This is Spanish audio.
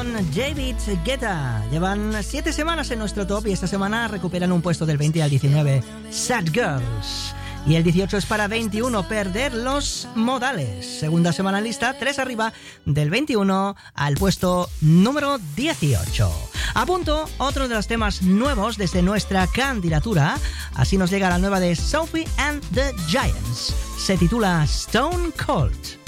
con David Guetta. Llevan 7 semanas en nuestro top y esta semana recuperan un puesto del 20 al 19. Sad Girls. Y el 18 es para 21, Perder los Modales. Segunda semana en lista, 3 arriba, del 21 al puesto número 18. A punto, otro de los temas nuevos desde nuestra candidatura. Así nos llega la nueva de Sophie and the Giants. Se titula Stone Cold.